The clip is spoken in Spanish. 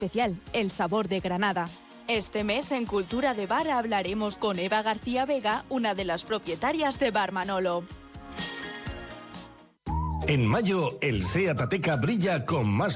especial, el sabor de Granada. Este mes en Cultura de Bar hablaremos con Eva García Vega, una de las propietarias de Bar Manolo. En mayo, el SEAT Ateca brilla con más